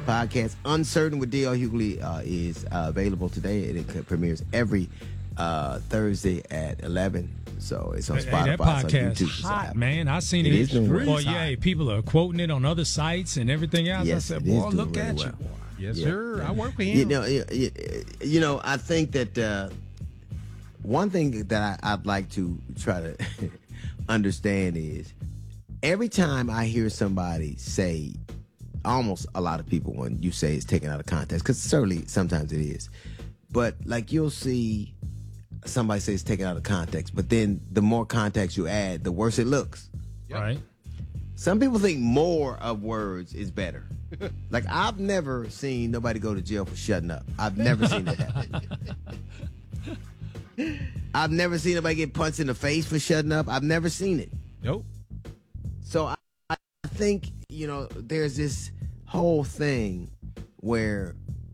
podcast. Uncertain with D.L. Hughley is available today, and it premieres every Thursday at 11. So it's on Spotify. That podcast it's on YouTube, hot, man. I seen it. Is doing well. Well, yeah, people are quoting it on other sites and everything else. Yes, I said, it is boy, doing look really at well. you, boy. Yes, sir. I work with him. You know, I think that one thing that I'd like to try to understand is every time I hear somebody say, almost a lot of people when you say it's taken out of context, because certainly sometimes it is, but like you'll see somebody say it's taken out of context, but then the more context you add, the worse it looks. Yep. Right. Some people think more of words is better. Like, I've never seen nobody go to jail for shutting up. I've never seen that happen. I've never seen nobody get punched in the face for shutting up. I've never seen it. Nope. So I think, you know, there's this whole thing where,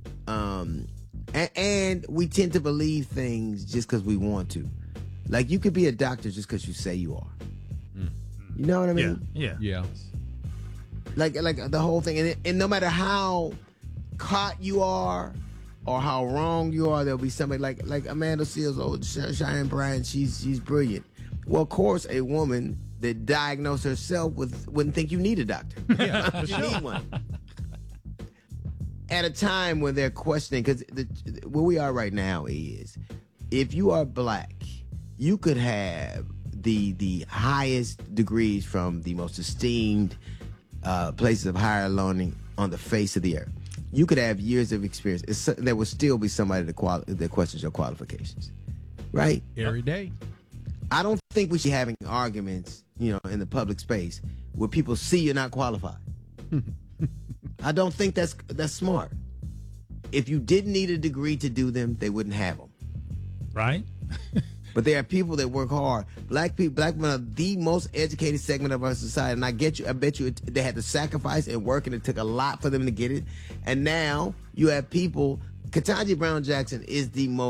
and we tend to believe things just because we want to. Like, you could be a doctor just because you say you are. You know what I mean? Yeah. Like the whole thing, and no matter how caught you are or how wrong you are, there'll be somebody like Amanda Seals, Cheyenne Bryant. She's brilliant. Well, of course, a woman that diagnosed herself wouldn't think you need a doctor. Yeah, you need one. At a time when they're questioning, because where we are right now is, if you are black, you could have the highest degrees from the most esteemed places of higher learning on the face of the earth. You could have years of experience. There will still be somebody that questions your qualifications, right? Every day. I don't think we should be having arguments, you know, in the public space where people see you're not qualified. I don't think that's smart. If you didn't need a degree to do them, they wouldn't have them. Right? But there are people that work hard. Black men are the most educated segment of our society. And I bet you they had to sacrifice and work, and it took a lot for them to get it. And now you have people, Ketanji Brown Jackson is the most